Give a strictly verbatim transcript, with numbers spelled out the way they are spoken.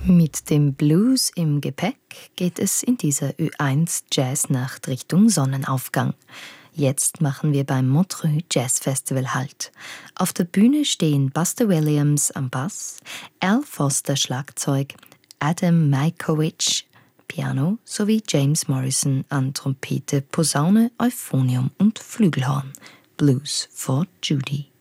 Mit dem Blues im Gepäck geht es in dieser Ö eins Jazznacht Richtung Sonnenaufgang. Jetzt machen wir beim Montreux Jazz Festival Halt. Auf der Bühne stehen Buster Williams am Bass, Al Foster Schlagzeug, Adam Majkowicz Piano sowie James Morrison an Trompete, Posaune, Euphonium und Flügelhorn. Blues for Judy.